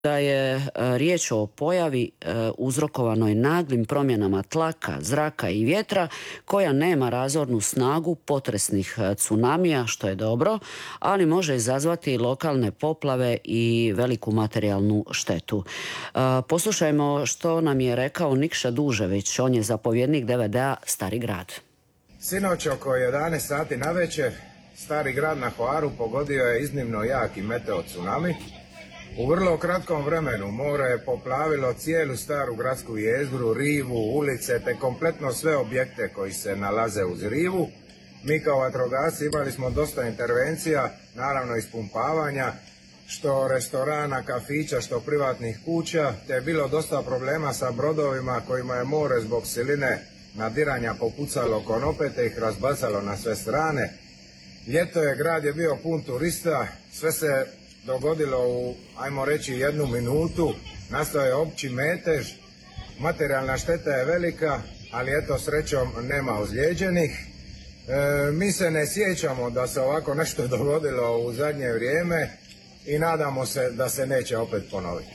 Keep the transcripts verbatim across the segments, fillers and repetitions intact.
Da je e, riječ o pojavi e, uzrokovanoj naglim promjenama tlaka, zraka i vjetra koja nema razornu snagu potresnih e, tsunamija, što je dobro, ali može izazvati lokalne poplave i veliku materijalnu štetu. E, poslušajmo što nam je rekao Nikša Dužević, on je zapovjednik D V D-a Stari grad. Sinoć oko jedanaest sati navečer Stari grad na Hvaru pogodio je iznimno jaki meteo tsunami. U vrlo kratkom vremenu more je poplavilo cijelu staru gradsku jezgru, rivu, ulice te kompletno sve objekte koji se nalaze uz rivu. Mi kao vatrogasci imali smo dosta intervencija, naravno ispumpavanja, što restorana, kafića, što privatnih kuća, te je bilo dosta problema sa brodovima kojima je more zbog siline nadiranja popucalo konope te ih razbacalo na sve strane. Ljeto je, grad je bio pun turista, sve se dogodilo u, ajmo reći, jednu minutu, nastao je opći metež, materijalna šteta je velika, ali eto, srećom nema ozlijeđenih. E, mi se ne sjećamo da se ovako nešto dogodilo u zadnje vrijeme i nadamo se da se neće opet ponoviti.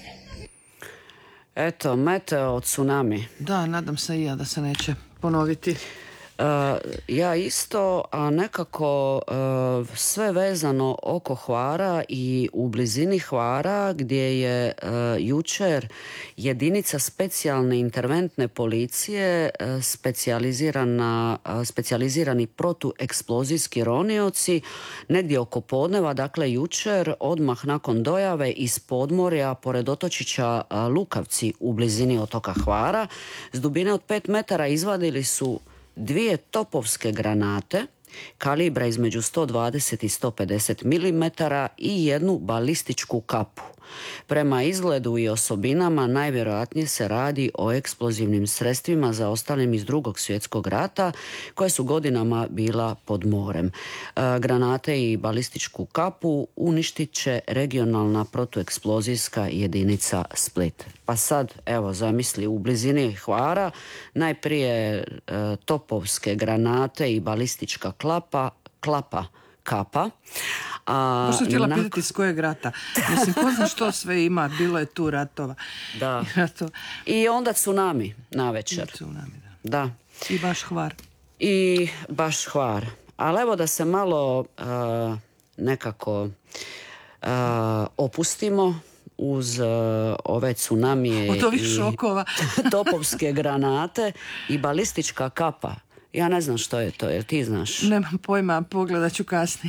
Eto, meteo tsunami. Da, nadam se i ja da se neće ponoviti. Uh, ja isto, a nekako uh, sve vezano oko Hvara i u blizini Hvara gdje je uh, jučer jedinica specijalne interventne policije, uh, specijalizirana, uh, specijalizirani protueksplozijski ronioci, negdje oko podneva, dakle jučer, odmah nakon dojave iz podmorja pored otočića uh, Lukavci u blizini otoka Hvara, s dubine od pet metara izvadili su dvije topovske granate kalibra između sto dvadeset i sto pedeset milimetara i jednu balističku kapu. Prema izgledu i osobinama najvjerojatnije se radi o eksplozivnim sredstvima zaostalim iz Drugog svjetskog rata koje su godinama bila pod morem. E, granate i balističku kapu uništit će regionalna protueksplozijska jedinica Split. Pa sad, evo, zamisli, u blizini Hvara najprije e, topovske granate i balistička klapa, klapa kapa. A, Možda htjela nakon... pitati s kojeg rata. Mislim, ko zna što sve ima, bilo je tu ratova. Da. I, rato... I onda tsunami na večer. I tsunami, da. Da. I baš Hvar. I baš Hvar. Ali evo da se malo uh, nekako uh, opustimo uz uh, ove tsunamije od ovih i šokova. topovske granate i balistička kapa. Ja ne znam što je to, jer ti znaš. Nemam pojma, pogledat ću kasnije.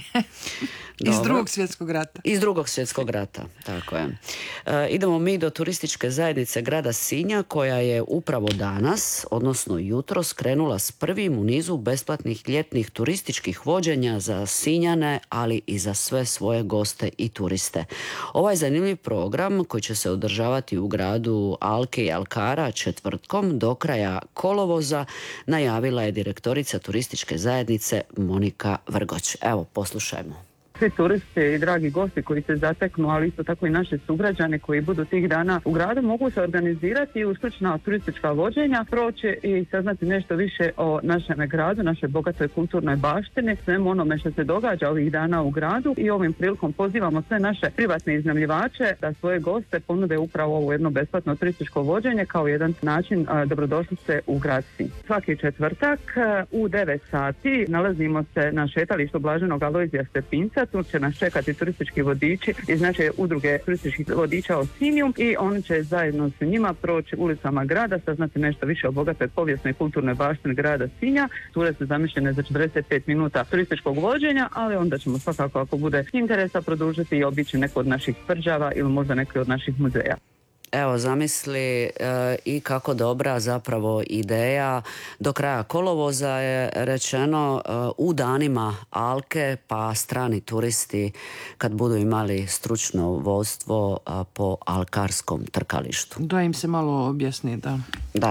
Iz Drugog svjetskog rata. Iz Drugog svjetskog rata, tako je. E, idemo mi do turističke zajednice grada Sinja, koja je upravo danas, odnosno jutros, krenula s prvim u nizu besplatnih ljetnih turističkih vođenja za Sinjane, ali i za sve svoje goste i turiste. Ovaj zanimljiv program, koji će se održavati u gradu Alke i Alkara četvrtkom do kraja kolovoza, najavila je direktorica turističke zajednice Monika Vrgoć. Evo, poslušajmo. Svi turisti i dragi gosti koji se zateknu, ali isto tako i naši sugrađani koji budu tih dana u gradu, mogu se organizirati u stručna turistička vođenja, proći i saznati nešto više o našem gradu, našoj bogatoj kulturnoj baštini, svemu onome što se događa ovih dana u gradu, i ovim prilikom pozivamo sve naše privatne iznajmljivače da svoje goste ponude upravo ovo jedno besplatno turističko vođenje kao jedan način a, dobrodošlice u grad Sinj. Svaki četvrtak a, u devet sati nalazimo se na šetalištu Blaženog Alojzija Stepinca. Tu će nas čekati turistički vodiči iz naše udruge turističkih vodiča o Sinju i oni će zajedno s njima proći ulicama grada, saznati nešto više o bogatoj povijesnoj i kulturnoj baštini grada Sinja. Ture su zamišljene za četrdeset pet minuta turističkog vođenja, ali onda ćemo svakako, ako bude interesa, produžiti i obići neko od naših tvrđava ili možda neki od naših muzeja. Evo, zamisli e, i kako dobra zapravo ideja. Do kraja kolovoza je rečeno e, u danima Alke, pa strani turisti kad budu imali stručno vodstvo e, po alkarskom trkalištu. Da im se malo objasni, da. Da.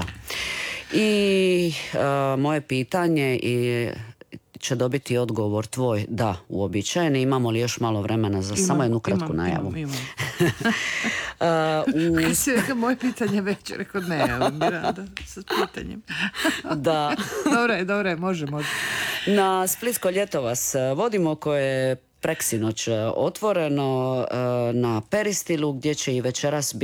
I e, moje pitanje i će dobiti odgovor tvoj, da, uobičajeni. Imamo li još malo vremena za imam, samo jednu kratku imam, najavu? Imam, imam. uh, u... Si rekao moje pitanje već, rekao ne, ja bi rada sa pitanjem. Da. Dobro je, dobro je, može, može. Na Splitsko ljeto vas vodimo, koje preksinoć otvoreno na Peristilu gdje će i večeras